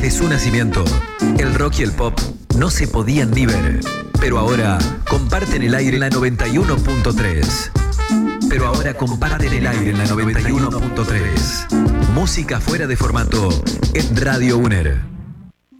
Desde su nacimiento, el rock y el pop no se podían ni ver, pero ahora comparten el aire en la 91.3. Pero ahora comparten el aire en la 91.3. Música fuera de formato en Radio UNER.